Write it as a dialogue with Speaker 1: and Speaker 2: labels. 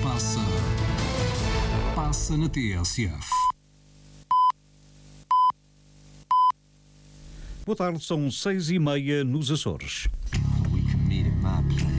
Speaker 1: Passa na TSF.
Speaker 2: Boa tarde, são 6h30 nos Açores.
Speaker 3: We can meet at my place.